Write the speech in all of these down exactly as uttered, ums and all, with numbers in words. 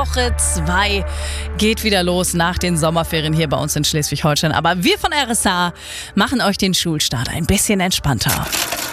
Woche zwei geht wieder los nach den Sommerferien hier bei uns in Schleswig-Holstein. Aber wir von R S H machen euch den Schulstart ein bisschen entspannter.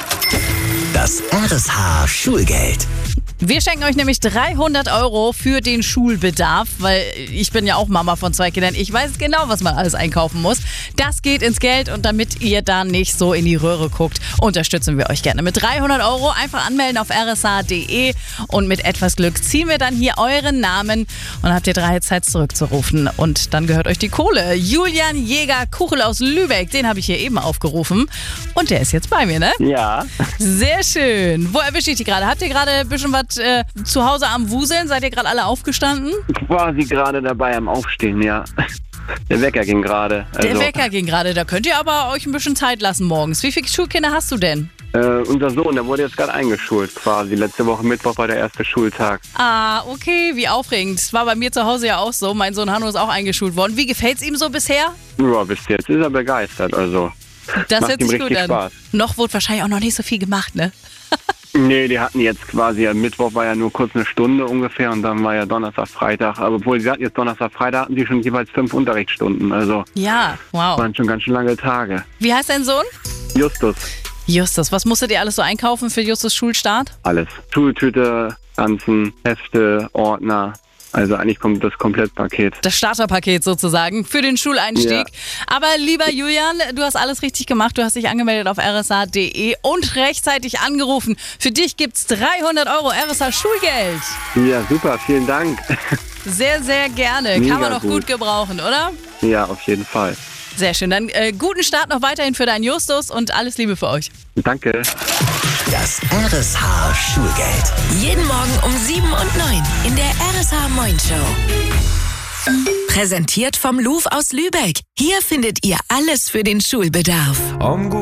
Das R S H Schulgeld. Wir schenken euch nämlich dreihundert Euro für den Schulbedarf, weil ich bin ja auch Mama von zwei Kindern. Ich weiß genau, was man alles einkaufen muss. Das geht ins Geld und damit ihr da nicht so in die Röhre guckt, unterstützen wir euch gerne mit dreihundert Euro. Einfach anmelden auf r s h punkt d e und mit etwas Glück ziehen wir dann hier euren Namen und habt ihr drei Zeit zurückzurufen. Und dann gehört euch die Kohle. Julian Jäger-Kuchel aus Lübeck, den habe ich hier eben aufgerufen und der ist jetzt bei mir, ne? Ja. Sehr schön. Wo erwische ich die gerade? Habt ihr gerade ein bisschen was Äh, zu Hause am Wuseln? Seid ihr gerade alle aufgestanden? Quasi gerade dabei am Aufstehen, ja. Der Wecker ging gerade. Also, Der Wecker ging gerade. Da könnt ihr aber euch ein bisschen Zeit lassen morgens. Wie viele Schulkinder hast du denn? Äh, unser Sohn, der wurde jetzt gerade eingeschult quasi. Letzte Woche Mittwoch war der erste Schultag. Ah, okay. Wie aufregend. Das war bei mir zu Hause ja auch so. Mein Sohn Hanno ist auch eingeschult worden. Wie gefällt's ihm so bisher? Ja, bis jetzt ist er begeistert. Also Das macht hört ihm sich richtig gut an. Spaß. Noch wurde wahrscheinlich auch noch nicht so viel gemacht, ne? Nee, die hatten jetzt quasi, am Mittwoch war ja nur kurz eine Stunde ungefähr und dann war ja Donnerstag, Freitag. Aber obwohl sie hatten jetzt Donnerstag, Freitag, hatten sie schon jeweils fünf Unterrichtsstunden. Also Ja, wow. waren schon ganz schön lange Tage. Wie heißt dein Sohn? Justus, Justus. Was musstet ihr alles so einkaufen für Justus Schulstart? alles. Schultüte, Ranzen, Hefte, Ordner. Also eigentlich kommt das Komplettpaket. Das Starterpaket sozusagen für den Schuleinstieg. Ja. Aber lieber Julian, du hast alles richtig gemacht. Du hast dich angemeldet auf r s h punkt d e und rechtzeitig angerufen. Für dich gibt's dreihundert Euro R S H Schulgeld. Ja, super, vielen Dank. Sehr, sehr gerne. Mega Kann man doch gut gut. gebrauchen, oder? Ja, auf jeden Fall. Sehr schön. Dann äh, guten Start noch weiterhin für deinen Justus und alles Liebe für euch. Danke. Das R S H Schulgeld. Jeden Morgen um sieben und neun in der R S H Moin Show. Präsentiert vom Louvre aus Lübeck. Hier findet ihr alles für den Schulbedarf.